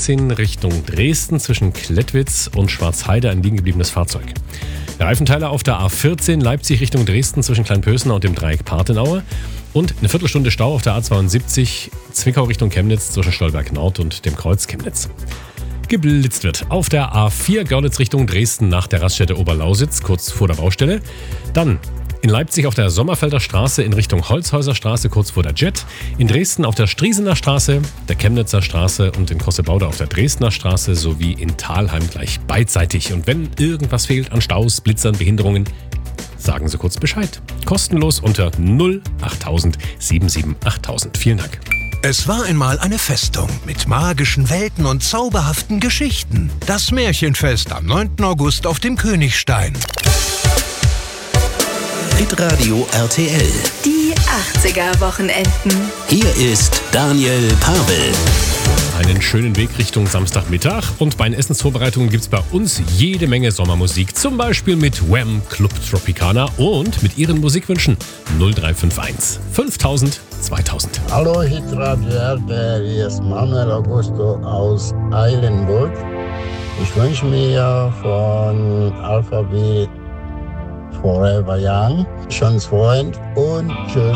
A13 Richtung Dresden zwischen Klettwitz und Schwarzheide ein liegen gebliebenes Fahrzeug. Reifenteile auf der A14 Leipzig Richtung Dresden zwischen Kleinpösner und dem Dreieck Partenauer. Und eine Viertelstunde Stau auf der A72 Zwickau Richtung Chemnitz zwischen Stolberg Nord und dem Kreuz Chemnitz. Geblitzt wird auf der A4 Görlitz Richtung Dresden nach der Raststätte Oberlausitz, kurz vor der Baustelle. Dann in Leipzig auf der Sommerfelder Straße in Richtung Holzhäuser Straße, kurz vor der Jet. In Dresden auf der Striesener Straße, der Chemnitzer Straße und in Kossebaude auf der Dresdner Straße sowie in Thalheim gleich beidseitig. Und wenn irgendwas fehlt an Staus, Blitzern, Behinderungen, sagen Sie kurz Bescheid. Kostenlos unter 08000 77 8000. Vielen Dank. Es war einmal eine Festung mit magischen Welten und zauberhaften Geschichten. Das Märchenfest am 9. August auf dem Königstein. Hitradio RTL. Die 80er-Wochenenden. Hier ist Daniel Pavel. Einen schönen Weg Richtung Samstagmittag. Und bei den Essensvorbereitungen gibt es bei uns jede Menge Sommermusik. Zum Beispiel mit Wham! Club Tropicana und mit Ihren Musikwünschen 0351 5000 2000. Hallo Hitradio RTL, hier ist Manuel Augusto aus Eilenburg. Ich wünsche mir von Alphabet Forever Young, Schönes Freund und tschüss.